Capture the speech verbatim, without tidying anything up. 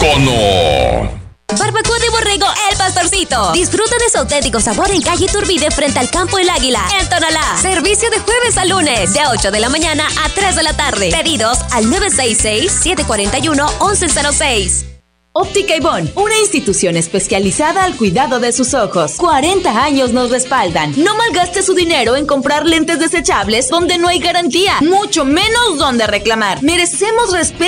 Icono. Barbacoa de Borrego El Pastorcito. Disfruta de su auténtico sabor en calle Iturbide frente al Campo El Águila, en Tonalá. Servicio de jueves a lunes, de ocho de la mañana a tres de la tarde. Pedidos al nueve seis seis, siete cuatro uno, once cero seis. Óptica Ibón, una institución especializada al cuidado de sus ojos. cuarenta años nos respaldan. No malgaste su dinero en comprar lentes desechables donde no hay garantía, mucho menos donde reclamar. Merecemos respeto